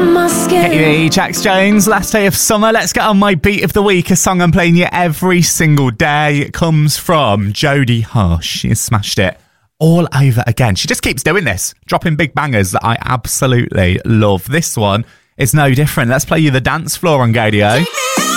Hey, Jax Jones, last day of summer. Let's get on my beat of the week. A song I'm playing you every single day. It comes from Jodie Hush. She has smashed it all over again. She just keeps doing this, dropping big bangers that I absolutely love. This one is no different. Let's play you The Dance Floor on Gadio.